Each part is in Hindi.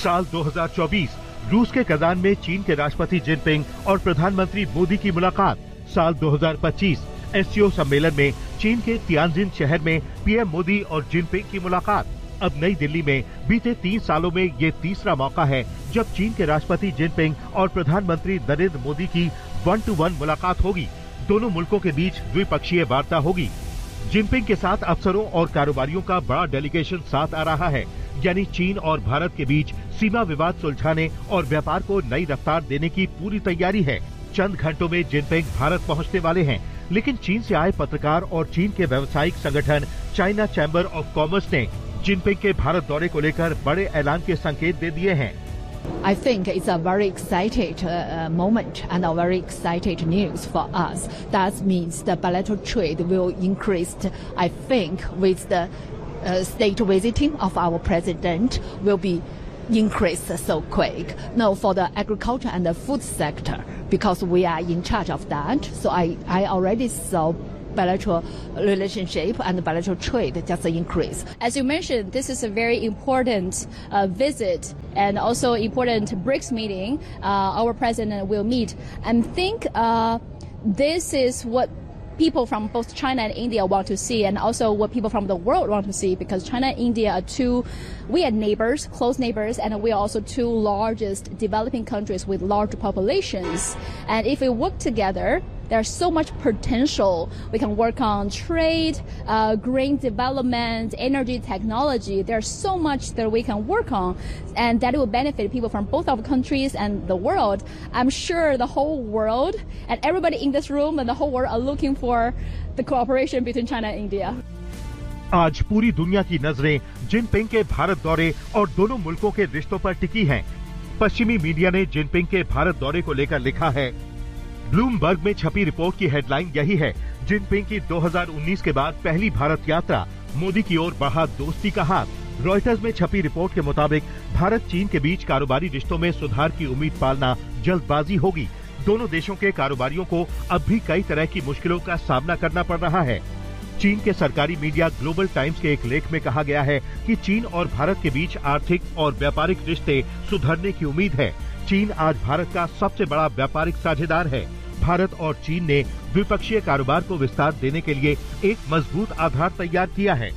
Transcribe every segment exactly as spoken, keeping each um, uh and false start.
साल दो हज़ार चौबीस रूस के कजान में चीन के राष्ट्रपति जिनपिंग और प्रधानमंत्री मोदी की मुलाकात। साल दो हज़ार पच्चीस एससीओ सम्मेलन में चीन के तियानजिन शहर में पीएम मोदी और जिनपिंग की मुलाकात। अब नई दिल्ली में बीते तीन सालों में ये तीसरा मौका है जब चीन के राष्ट्रपति जिनपिंग और प्रधानमंत्री नरेंद्र मोदी की वन टू वन मुलाकात होगी। दोनों मुल्कों के बीच द्विपक्षीय वार्ता होगी। जिनपिंग के साथ अफसरों और कारोबारियों का बड़ा डेलीगेशन साथ आ रहा है, यानी चीन और भारत के बीच सीमा विवाद सुलझाने और व्यापार को नई रफ्तार देने की पूरी तैयारी है। चंद घंटों में जिनपिंग भारत पहुंचने वाले हैं, लेकिन चीन से आए पत्रकार और चीन के व्यावसायिक संगठन चाइना चैम्बर ऑफ कॉमर्स ने जिनपिंग के भारत दौरे को लेकर बड़े ऐलान के संकेत दे दिए हैं। I think it's a very excited uh, moment and a very excited news for us. That means the bilateral trade will increase, I think, with the uh, state visiting of our president will be increased so quick. No, for the agriculture and the food sector, because we are in charge of that. So I, I already saw bilateral relationship and bilateral trade just increase. As you mentioned, this is a very important uh, visit and also important BRICS meeting. Uh, our president will meet and think uh, this is what people from both China and India want to see, and also what people from the world want to see, because China and India are two, we are neighbors, close neighbors, and we are also two largest developing countries with large populations. And if we work together, there's so much potential. We can work on trade, uh, green development, energy technology. There's so much that we can work on, and that will benefit people from both our countries and the world. I'm sure the whole world and everybody in this room and the whole world are looking for the cooperation between China and India. आज पूरी दुनिया की नजरें जिनपिंग के भारत दौरे और दोनों मुल्कों के रिश्तों पर टिकी हैं। पश्चिमी मीडिया ने जिनपिंग के भारत दौरे को लेकर लिखा है। ब्लूमबर्ग में छपी रिपोर्ट की हेडलाइन यही है, जिनपिंग की दो हज़ार उन्नीस के बाद पहली भारत यात्रा, मोदी की ओर बढ़ा दोस्ती का हाथ। रॉयटर्स में छपी रिपोर्ट के मुताबिक भारत चीन के बीच कारोबारी रिश्तों में सुधार की उम्मीद पालना जल्दबाजी होगी। दोनों देशों के कारोबारियों को अब भी कई तरह की मुश्किलों का सामना करना पड़ रहा है। चीन के सरकारी मीडिया ग्लोबल टाइम्स के एक लेख में कहा गया है कि चीन और भारत के बीच आर्थिक और व्यापारिक रिश्ते सुधरने की उम्मीद है। चीन आज भारत का सबसे बड़ा व्यापारिक साझेदार है। भारत और चीन ने द्विपक्षीय कारोबार को विस्तार देने के लिए एक मजबूत आधार तैयार किया है।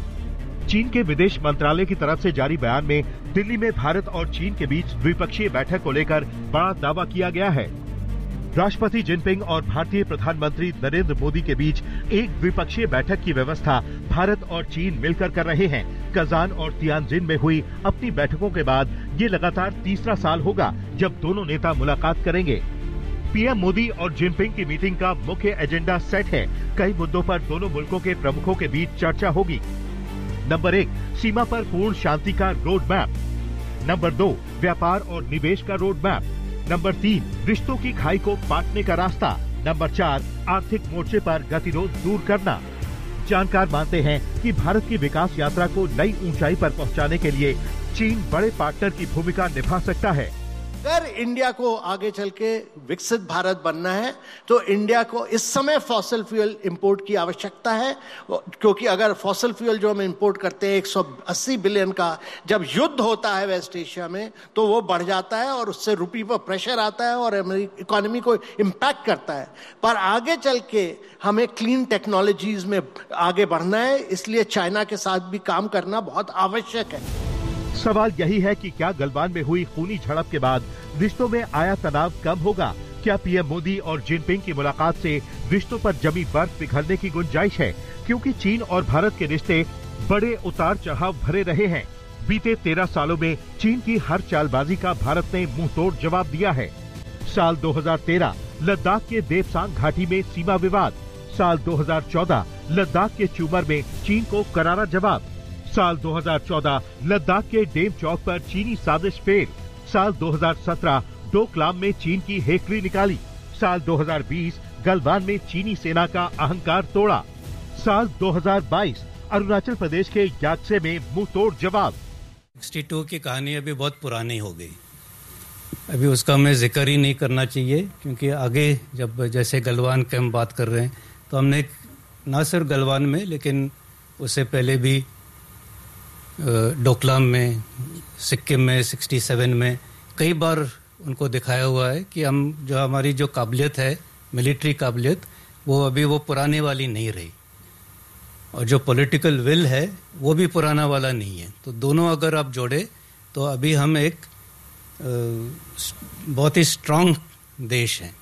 चीन के विदेश मंत्रालय की तरफ से जारी बयान में दिल्ली में भारत और चीन के बीच द्विपक्षीय बैठक को लेकर बड़ा दावा किया गया है। राष्ट्रपति जिनपिंग और भारतीय प्रधानमंत्री नरेंद्र मोदी के बीच एक द्विपक्षीय बैठक की व्यवस्था भारत और चीन मिलकर कर रहे हैं। कजान और तियानजिन में हुई अपनी बैठकों के बाद ये लगातार तीसरा साल होगा जब दोनों नेता मुलाकात करेंगे। पीएम मोदी और जिनपिंग की मीटिंग का मुख्य एजेंडा सेट है। कई मुद्दों पर दोनों मुल्कों के प्रमुखों के बीच चर्चा होगी। नंबर एक, सीमा पर पूर्ण शांति का रोड मैप। नंबर दो, व्यापार और निवेश का रोड मैप। नंबर तीन, रिश्तों की खाई को पाटने का रास्ता। नंबर चार, आर्थिक मोर्चे पर गतिरोध दूर करना। जानकार मानते हैं कि भारत की विकास यात्रा को नई ऊंचाई पर पहुंचाने के लिए चीन बड़े पार्टनर की भूमिका निभा सकता है। अगर इंडिया को आगे चल के विकसित भारत बनना है तो इंडिया को इस समय फॉसिल फ्यूल इंपोर्ट की आवश्यकता है, क्योंकि अगर फॉसिल फ्यूल जो हम इंपोर्ट करते हैं एक सौ अस्सी बिलियन का, जब युद्ध होता है वेस्ट एशिया में तो वो बढ़ जाता है और उससे रुपये पर प्रेशर आता है और इकोनॉमी को इम्पैक्ट करता है। पर आगे चल के हमें क्लीन टेक्नोलॉजीज में आगे बढ़ना है, इसलिए चाइना के साथ भी काम करना बहुत आवश्यक है। सवाल यही है कि क्या गलवान में हुई खूनी झड़प के बाद रिश्तों में आया तनाव कम होगा? क्या पीएम मोदी और जिनपिंग की मुलाकात से रिश्तों पर जमी बर्फ पिघलने की गुंजाइश है? क्योंकि चीन और भारत के रिश्ते बड़े उतार चढ़ाव भरे रहे हैं। बीते तेरह सालों में चीन की हर चालबाजी का भारत ने मुंह तोड़ जवाब दिया है। साल दो हज़ार तेरह लद्दाख के देपसांग घाटी में सीमा विवाद। साल दो हज़ार चौदह लद्दाख के चूमर में चीन को करारा जवाब। साल दो हज़ार चौदह लद्दाख के डेम चौक पर चीनी साजिश फेल। साल दो हज़ार सत्रह डोकलाम में चीन की हेकड़ी निकाली। साल दो हज़ार बीस गलवान में चीनी सेना का अहंकार तोड़ा। साल दो हज़ार बाईस अरुणाचल प्रदेश के यात्से में मुंह तोड़ जवाब। बासठ की कहानी अभी बहुत पुरानी हो गई, अभी उसका हमें जिक्र ही नहीं करना चाहिए, क्योंकि आगे जब जैसे गलवान की हम बात कर रहे हैं तो हमने न सिर्फ गलवान में लेकिन उससे पहले भी डोकलाम में, सिक्किम में, सिक्सटी सेवन में कई बार उनको दिखाया हुआ है कि हम जो हमारी जो काबिलियत है, मिलिट्री काबिलियत, वो अभी वो पुराने वाली नहीं रही, और जो पॉलिटिकल विल है वो भी पुराना वाला नहीं है। तो दोनों अगर आप जोड़े तो अभी हम एक बहुत ही स्ट्रांग देश हैं।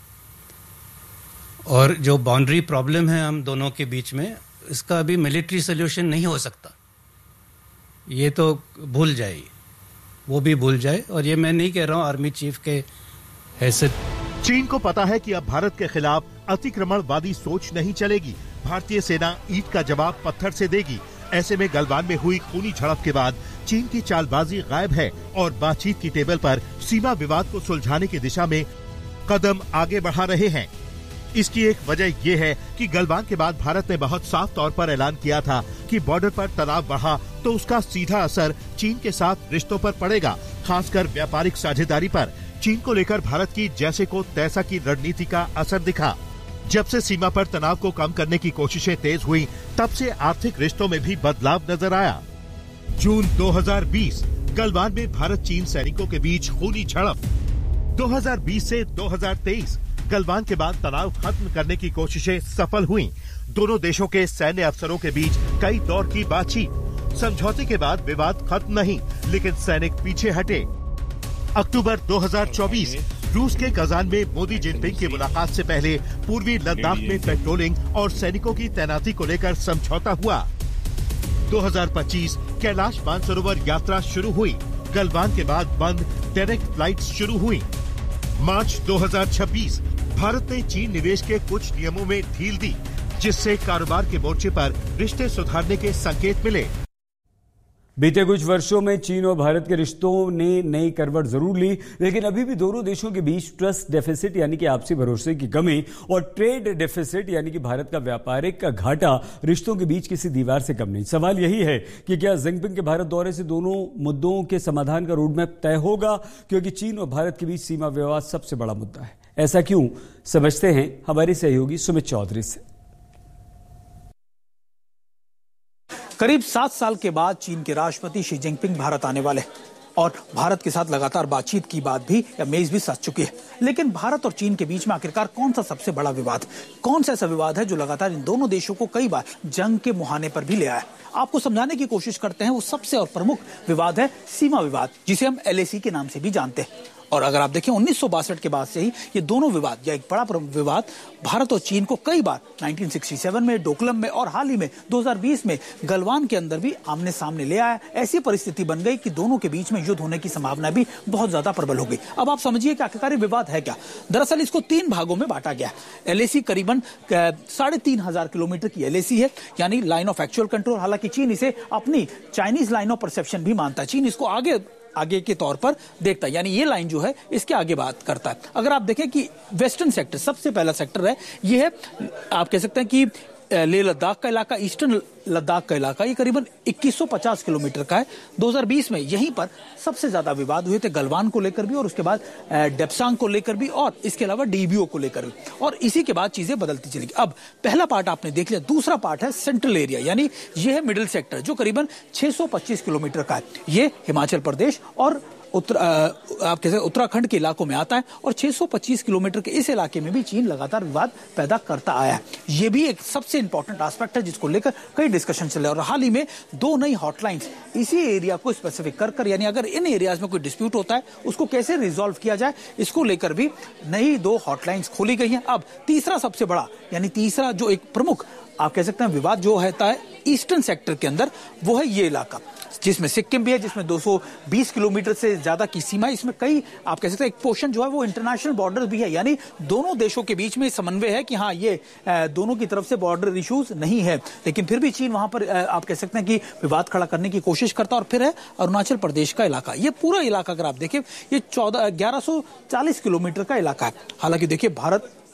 और जो बाउंड्री प्रॉब्लम है हम दोनों के बीच में, इसका अभी मिलिट्री सोल्यूशन नहीं हो सकता, ये तो भूल जाए, वो भी भूल जाए। और ये मैं नहीं कह रहा हूँ आर्मी चीफ के हैसियत। चीन को पता है कि अब भारत के खिलाफ अतिक्रमणवादी सोच नहीं चलेगी। भारतीय सेना ईंट का जवाब पत्थर से देगी। ऐसे में गलवान में हुई खूनी झड़प के बाद चीन की चालबाजी गायब है और बातचीत की टेबल पर सीमा विवाद को सुलझाने की दिशा में कदम आगे बढ़ा रहे हैं। इसकी एक वजह यह है कि गलवान के बाद भारत ने बहुत साफ तौर पर ऐलान किया था कि बॉर्डर पर तनाव बढ़ा तो उसका सीधा असर चीन के साथ रिश्तों पर पड़ेगा, खासकर व्यापारिक साझेदारी पर। चीन को लेकर भारत की जैसे को तैसा की रणनीति का असर दिखा। जब से सीमा पर तनाव को कम करने की कोशिशें तेज हुई, तब से आर्थिक रिश्तों में भी बदलाव नजर आया। जून दो हज़ार बीस, गलवान में भारत चीन सैनिकों के बीच खूनी झड़प। दो हज़ार बीस से दो हज़ार तेईस, गलवान के बाद तनाव खत्म करने की कोशिशें सफल हुईं। दोनों देशों के सैन्य अफसरों के बीच कई दौर की बातचीत। समझौते के बाद विवाद खत्म नहीं, लेकिन सैनिक पीछे हटे। अक्टूबर दो हज़ार चौबीस, रूस के कजान में मोदी जिनपिंग की मुलाकात से पहले पूर्वी लद्दाख में पेट्रोलिंग और सैनिकों की तैनाती को लेकर समझौता हुआ। दो हज़ार पच्चीस, कैलाश मानसरोवर यात्रा शुरू हुई। गलवान के बाद बंद डायरेक्ट फ्लाइट्स शुरू हुई। मार्च दो हज़ार छब्बीस, भारत ने चीन निवेश के कुछ नियमों में ढील दी, जिससे कारोबार के मोर्चे पर रिश्ते सुधारने के संकेत मिले। बीते कुछ वर्षों में चीन और भारत के रिश्तों ने नई करवट जरूर ली, लेकिन अभी भी दोनों देशों के बीच ट्रस्ट डेफिसिट यानी कि आपसी भरोसे की कमी और ट्रेड डेफिसिट यानी कि भारत का व्यापारिक का घाटा रिश्तों के बीच किसी दीवार से कम नहीं। सवाल यही है कि क्या जिनपिंग के भारत दौरे से दोनों मुद्दों के समाधान का रोडमैप तय होगा, क्योंकि चीन और भारत के बीच सीमा विवाद सबसे बड़ा मुद्दा है। ऐसा क्यों, समझते हैं हमारी सहयोगी सुमित चौधरी से। करीब सात साल के बाद चीन के राष्ट्रपति शी जिनपिंग भारत आने वाले और भारत के साथ लगातार बातचीत की बात भी या मेज भी सज चुकी है। लेकिन भारत और चीन के बीच में आखिरकार कौन सा सबसे बड़ा विवाद, कौन सा ऐसा विवाद है जो लगातार इन दोनों देशों को कई बार जंग के मुहाने पर भी ले आया? आपको समझाने की कोशिश करते हैं। वो सबसे और प्रमुख विवाद है सीमा विवाद, जिसे हम एल ए सी के नाम से भी जानते हैं। और अगर आप देखें उन्नीस सौ बासठ के बाद से ही ये दोनों विवाद या एक बड़ा विवाद भारत और चीन को कई बार उन्नीस सौ सरसठ में, डोकलम में और हाल ही में दो हज़ार बीस में गलवान के अंदर भी आमने सामने ले आया। ऐसी परिस्थिति बन गई कि दोनों के बीच में युद्ध होने की संभावना भी बहुत ज्यादा प्रबल हो गई। अब आप समझिए कि आखिरकार विवाद है क्या। दरअसल इसको तीन भागों में बांटा गया। एल ए सी करीबन साढ़े तीन हजार किलोमीटर की एल ए सी है, यानी लाइन ऑफ एक्चुअल कंट्रोल। हालांकि चीन इसे अपनी चाइनीज लाइन ऑफ परसेप्शन भी मानता है। चीन इसको आगे आगे के तौर पर देखता है, यानी ये लाइन जो है इसके आगे बात करता है। अगर आप देखें कि वेस्टर्न सेक्टर सबसे पहला सेक्टर है, ये है आप कह सकते हैं कि लेह लद्दाख का इलाका, ईस्टर्न लद्दाख का इलाका, ये करीबन इक्कीस सौ पचास किलोमीटर का है। दो हज़ार बीस में यहीं पर सबसे ज्यादा विवाद हुए थे, गलवान को लेकर भी और उसके बाद डेप्सांग को लेकर भी और इसके अलावा डी बी ओ को लेकर भी। और इसी के बाद चीजें बदलती चलेगी। अब पहला पार्ट आपने देख लिया, दूसरा पार्ट है सेंट्रल एरिया, यानी ये है मिडिल सेक्टर, जो करीबन छह सौ पच्चीस किलोमीटर का है। ये हिमाचल प्रदेश और उत्तर आप कैसे उत्तराखंड के इलाकों में आता है और छह सौ पच्चीस किलोमीटर के इस इलाके में भी चीन लगातार विवाद पैदा करता आया है। ये भी एक सबसे इंपॉर्टेंट एस्पेक्ट है जिसको लेकर कई डिस्कशन चले और हाल ही में दो नई हॉटलाइंस इसी एरिया को स्पेसिफिक कर कर, यानी अगर इन एरियाज में कोई डिस्प्यूट होता है उसको कैसे रिजॉल्व किया जाए, इसको लेकर भी नई दो हॉटलाइंस खोली गई हैं। अब तीसरा सबसे बड़ा, यानी तीसरा जो एक प्रमुख आप कह सकते हैं विवाद जो रहता है ईस्टर्न सेक्टर के अंदर, वो है ये इलाका जिसमें सिक्किम भी है, जिसमें दो सौ बीस किलोमीटर से ज्यादा की सीमा है। इसमें कई आप कह सकते हैं एक पोर्शन जो है वो इंटरनेशनल बॉर्डर भी है, यानी दोनों देशों के बीच में समन्वय है कि हाँ ये दोनों की तरफ से बॉर्डर इश्यूज नहीं है, लेकिन फिर भी चीन वहां पर आप कह सकते हैं कि विवाद खड़ा करने की कोशिश करता। और फिर है अरुणाचल प्रदेश का इलाका। ये पूरा इलाका अगर आप देखें ये चौदह ग्यारह सौ चालीस किलोमीटर का इलाका है। हालांकि देखिए भारत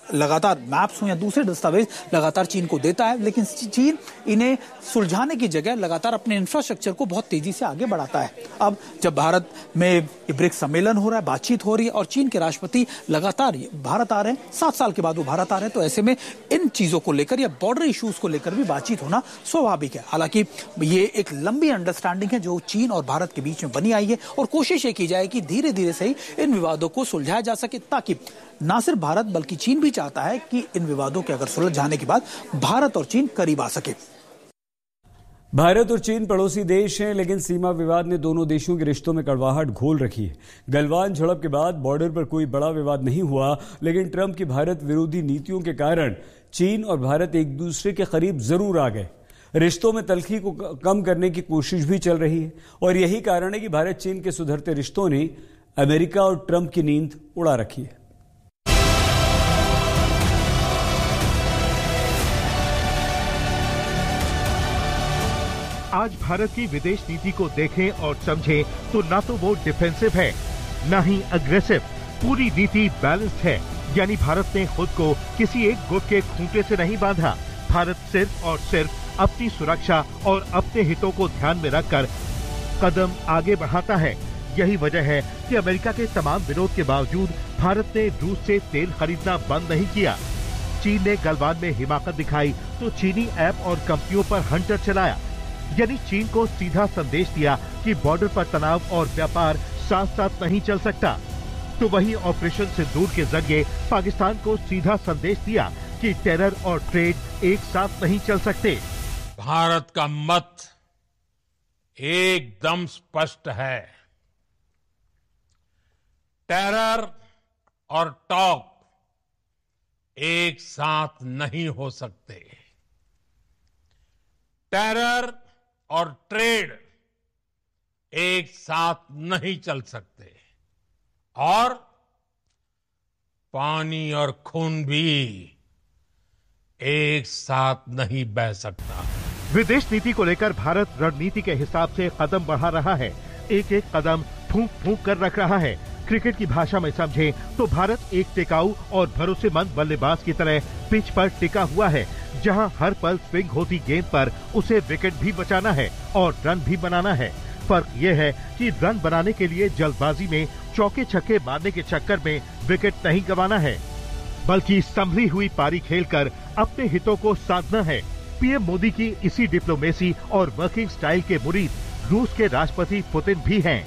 लगातार मैप्स हो या दूसरे दस्तावेज लगातार चीन को देता है, लेकिन चीन इन्हें सुलझाने की जगह लगातार अपने इंफ्रास्ट्रक्चर को बहुत तेजी से आगे बढ़ाता है। अब जब भारत में ये ब्रिक्स सम्मेलन हो रहा है, बातचीत हो रही है और चीन के राष्ट्रपति लगातार भारत आ रहे हैं, सात साल के बाद वो भारत आ रहे हैं, तो ऐसे में इन चीजों को लेकर या बॉर्डर इश्यूज को लेकर भी बातचीत होना स्वाभाविक है। हालांकि ये एक लंबी अंडरस्टैंडिंग है जो चीन और भारत के बीच में बनी आई है और कोशिश ये की जाए कि धीरे धीरे से ही इन विवादों को सुलझाया जा सके, ताकि ना सिर्फ भारत बल्कि चीन भी चाहता है कि इन विवादों के अगर सुलझाने के बाद भारत और चीन करीब आ सके। भारत और चीन पड़ोसी देश हैं, लेकिन सीमा विवाद ने दोनों देशों के रिश्तों में कड़वाहट घोल रखी है। गलवान झड़प के बाद बॉर्डर पर कोई बड़ा विवाद नहीं हुआ, लेकिन ट्रंप की भारत विरोधी नीतियों के कारण चीन और भारत एक दूसरे के करीब जरूर आ गए। रिश्तों में तलखी को कम करने की कोशिश भी चल रही है और यही कारण है कि भारत चीन के सुधरते रिश्तों ने अमेरिका और ट्रंप की नींद उड़ा रखी है। आज भारत की विदेश नीति को देखें और समझें तो ना तो वो डिफेंसिव है, ना ही अग्रेसिव। पूरी नीति बैलेंस्ड है, यानी भारत ने खुद को किसी एक गुट के खूंटे से नहीं बांधा। भारत सिर्फ और सिर्फ अपनी सुरक्षा और अपने हितों को ध्यान में रखकर कदम आगे बढ़ाता है। यही वजह है कि अमेरिका के तमाम विरोध के बावजूद भारत ने रूस से तेल खरीदना बंद नहीं किया। चीन ने गलवान में हिमाकत दिखाई तो चीनी ऐप और कंपनियों पर हंटर चलाया, यानी चीन को सीधा संदेश दिया कि बॉर्डर पर तनाव और व्यापार साथ साथ नहीं चल सकता। तो वही ऑपरेशन सिंदूर के जरिए पाकिस्तान को सीधा संदेश दिया कि टेरर और ट्रेड एक साथ नहीं चल सकते। भारत का मत एकदम स्पष्ट है, टेरर और टॉक एक साथ नहीं हो सकते। टेरर और ट्रेड एक साथ नहीं चल सकते और पानी और खून भी एक साथ नहीं बह सकता। विदेश नीति को लेकर भारत रणनीति के हिसाब से कदम बढ़ा रहा है, एक एक कदम फूंक फूंक कर रख रहा है। क्रिकेट की भाषा में समझें तो भारत एक टिकाऊ और भरोसेमंद बल्लेबाज की तरह पिच पर टिका हुआ है, जहां हर पल स्विंग होती गेंद पर उसे विकेट भी बचाना है और रन भी बनाना है। फर्क यह है कि रन बनाने के लिए जल्दबाजी में चौके छक्के मारने के चक्कर में विकेट नहीं गंवाना है, बल्कि संभली हुई पारी खेलकर अपने हितों को साधना है। पीएम मोदी की इसी डिप्लोमेसी और वर्किंग स्टाइल के मुरीद रूस के राष्ट्रपति पुतिन भी हैं।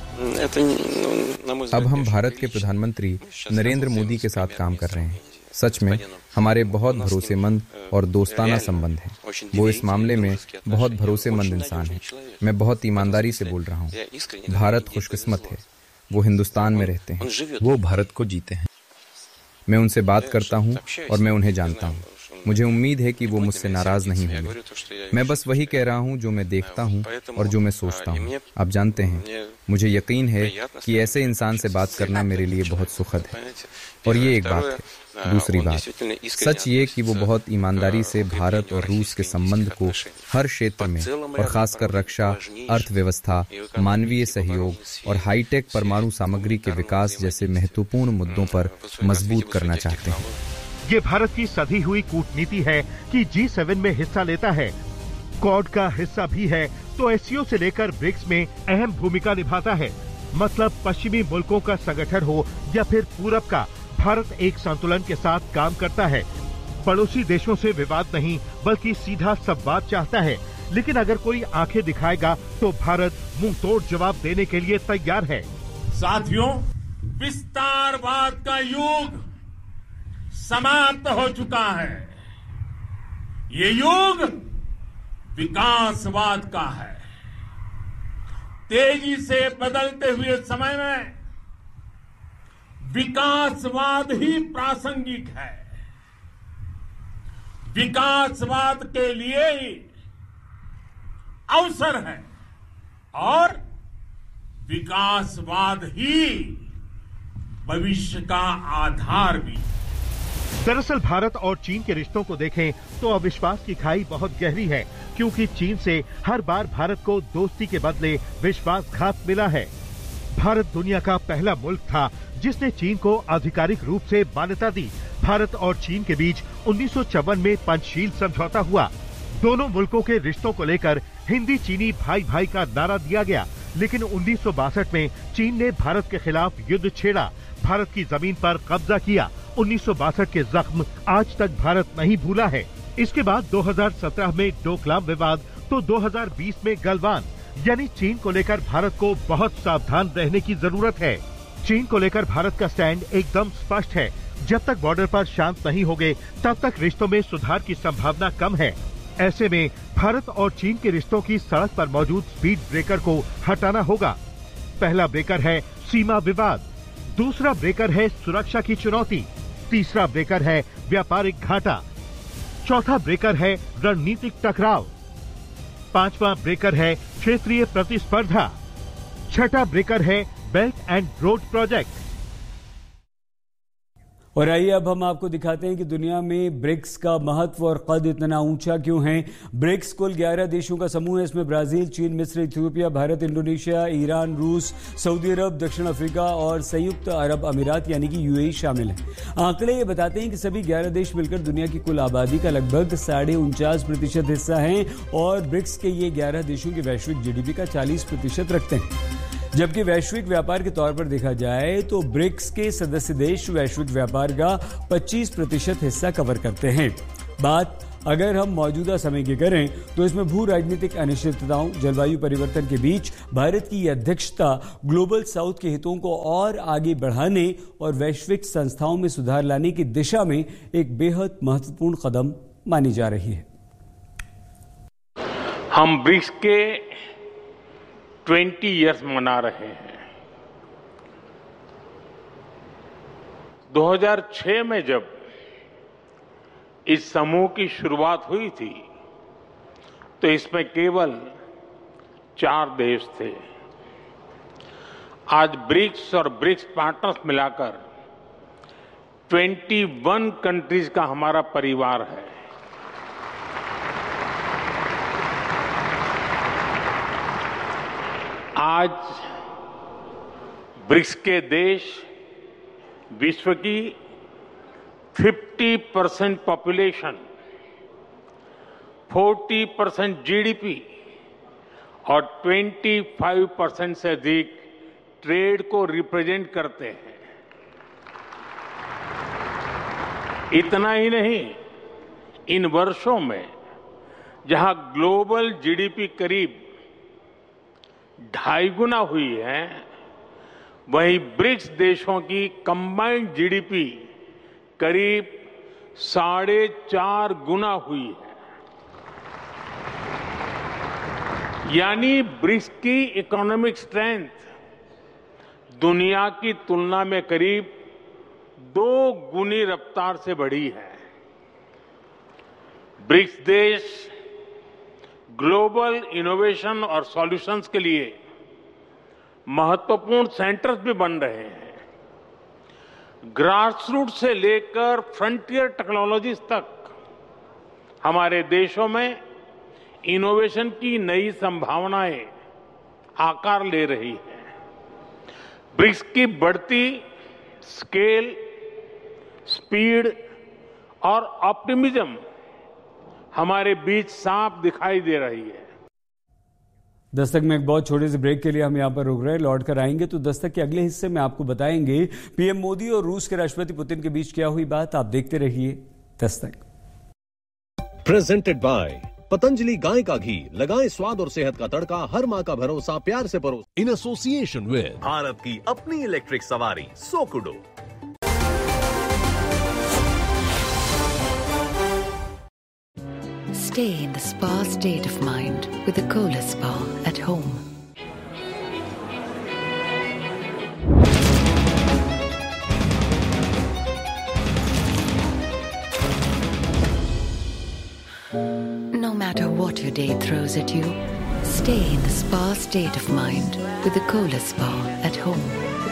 अब हम भारत के प्रधानमंत्री नरेंद्र मोदी के साथ काम कर रहे हैं। सच में हमारे बहुत भरोसेमंद और दोस्ताना संबंध हैं। वो इस मामले में बहुत भरोसेमंद इंसान हैं। मैं बहुत ईमानदारी से बोल रहा हूँ। भारत खुशकिस्मत है, वो हिंदुस्तान में रहते हैं, वो भारत को जीते हैं। मैं उनसे बात करता हूँ और मैं उन्हें जानता हूँ। मुझे उम्मीद है कि वो मुझसे नाराज नहीं होंगे। मैं बस वही कह रहा हूँ जो मैं देखता हूँ और जो मैं सोचता हूँ। आप जानते हैं, मुझे यकीन है कि ऐसे इंसान से बात करना मेरे लिए बहुत सुखद है। और ये एक बात है। दूसरी बात, सच ये कि वो बहुत ईमानदारी से भारत और रूस के संबंध को हर क्षेत्र में और खासकर रक्षा, अर्थव्यवस्था, मानवीय सहयोग और हाईटेक परमाणु सामग्री के विकास जैसे महत्वपूर्ण मुद्दों पर मजबूत करना चाहते हैं। ये भारत की सधी हुई कूटनीति है कि जी सेवन में हिस्सा लेता है, क्वाड का हिस्सा भी है, तो एससीओ से लेकर ब्रिक्स में अहम भूमिका निभाता है। मतलब पश्चिमी मुल्कों का संगठन हो या फिर पूरब का, भारत एक संतुलन के साथ काम करता है। पड़ोसी देशों से विवाद नहीं बल्कि सीधा संवाद चाहता है, लेकिन अगर कोई आंखें दिखाएगा तो भारत मुंह तोड़ जवाब देने के लिए तैयार है। साथियों, विस्तारवाद का युग समाप्त हो चुका है। ये युग विकासवाद का है। तेजी से बदलते हुए समय में विकासवाद ही प्रासंगिक है। विकासवाद के लिए ही अवसर है और विकासवाद ही भविष्य का आधार भी। दरअसल भारत और चीन के रिश्तों को देखें तो अविश्वास की खाई बहुत गहरी है, क्योंकि चीन से हर बार भारत को दोस्ती के बदले विश्वासघात मिला है। भारत दुनिया का पहला मुल्क था जिसने चीन को आधिकारिक रूप से मान्यता दी, भारत और चीन के बीच उन्नीस सौ चौवन में पंचशील समझौता हुआ। दोनों मुल्कों के रिश्तों को लेकर हिंदी चीनी भाई भाई का नारा दिया गया, लेकिन उन्नीस सौ बासठ में चीन ने भारत के खिलाफ युद्ध छेड़ा, भारत की जमीन पर कब्जा किया। उन्नीस सौ बासठ के जख्म आज तक भारत नहीं भूला है। इसके बाद दो हज़ार सत्रह में डोकलाम विवाद, तो दो हज़ार बीस में गलवान, यानी चीन को लेकर भारत को बहुत सावधान रहने की जरूरत है। चीन को लेकर भारत का स्टैंड एकदम स्पष्ट है। जब तक बॉर्डर पर शांत नहीं होंगे, तब तक रिश्तों में सुधार की संभावना कम है। ऐसे में भारत और चीन के रिश्तों की सड़क पर मौजूद स्पीड ब्रेकर को हटाना होगा। पहला ब्रेकर है सीमा विवाद, दूसरा ब्रेकर है सुरक्षा की चुनौती, तीसरा ब्रेकर है व्यापारिक घाटा, चौथा ब्रेकर है रणनीतिक टकराव, पांचवा ब्रेकर है क्षेत्रीय प्रतिस्पर्धा, छठा ब्रेकर है बेल्ट एंड रोड प्रोजेक्ट। और आइए अब हम आपको दिखाते हैं कि दुनिया में ब्रिक्स का महत्व और कद इतना ऊंचा क्यों है। ब्रिक्स कुल ग्यारह देशों का समूह है। इसमें ब्राजील, चीन, मिस्र, इथियोपिया, भारत, इंडोनेशिया, ईरान, रूस, सऊदी अरब, दक्षिण अफ्रीका और संयुक्त अरब अमीरात यानी कि यूएई शामिल हैं। आंकड़े ये बताते हैं कि सभी ग्यारह देश मिलकर दुनिया की कुल आबादी का लगभग साढ़े उनचास प्रतिशत हिस्सा हैं और ब्रिक्स के ये ग्यारह देशों की वैश्विक जीडीपी का चालीस प्रतिशत रखते हैं। जबकि वैश्विक व्यापार के तौर पर देखा जाए तो ब्रिक्स के सदस्य देश वैश्विक व्यापार का पच्चीस प्रतिशत हिस्सा कवर करते हैं। बात अगर हम मौजूदा समय की करें तो इसमें भू राजनीतिक अनिश्चितताओं, जलवायु परिवर्तन के बीच भारत की अध्यक्षता ग्लोबल साउथ के हितों को और आगे बढ़ाने और वैश्विक संस्थाओं में सुधार लाने की दिशा में एक बेहद महत्वपूर्ण कदम मानी जा रही है। हम ब्रिक्स के बीस इयर्स मना रहे हैं। दो हज़ार छह में जब इस समूह की शुरुआत हुई थी तो इसमें केवल चार देश थे। आज ब्रिक्स और ब्रिक्स पार्टनर्स मिलाकर इक्कीस कंट्रीज का हमारा परिवार है। आज ब्रिक्स के देश विश्व की पचास परसेंट पॉपुलेशन, चालीस परसेंट जीडीपी और पच्चीस परसेंट से अधिक ट्रेड को रिप्रेजेंट करते हैं। इतना ही नहीं, इन वर्षों में जहां ग्लोबल जीडीपी करीब ढाई गुना हुई है, वहीं ब्रिक्स देशों की कंबाइंड जीडीपी करीब साढ़े चार गुना हुई है। यानी ब्रिक्स की इकोनॉमिक स्ट्रेंथ दुनिया की तुलना में करीब दो गुनी रफ्तार से बढ़ी है। ब्रिक्स देश ग्लोबल इनोवेशन और सॉल्यूशंस के लिए महत्वपूर्ण सेंटर्स भी बन रहे हैं। ग्रासरूट से लेकर फ्रंटियर टेक्नोलॉजीज तक हमारे देशों में इनोवेशन की नई संभावनाएं आकार ले रही हैं। ब्रिक्स की बढ़ती स्केल, स्पीड और ऑप्टिमिज्म हमारे बीच साफ दिखाई दे रही है। दस्तक में एक बहुत छोटे से ब्रेक के लिए हम यहां पर रुक रहे हैं। लौट कर आएंगे तो दस्तक के अगले हिस्से में आपको बताएंगे पीएम मोदी और रूस के राष्ट्रपति पुतिन के बीच क्या हुई बात। आप देखते रहिए दस्तक। प्रेजेंटेड बाय पतंजलि गाय का घी, लगाएं स्वाद और सेहत का तड़का, हर माँ का भरोसा, प्यार से परोस। इन एसोसिएशन विद भारत की अपनी इलेक्ट्रिक सवारी सोकुडो। Stay in the spa state of mind with the Kohler Spa at home. No matter what your day throws at you, stay in the spa state of mind with the Kohler Spa at home.